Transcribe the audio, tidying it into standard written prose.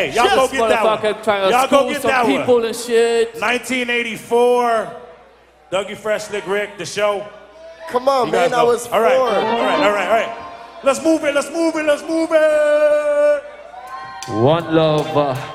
Hey, y'all go get that one. Y'all go get that people one. And shit. 1984, Dougie Fresh, Slick Rick, the show. Come on, man, I was 4. All right. Let's move it. One love.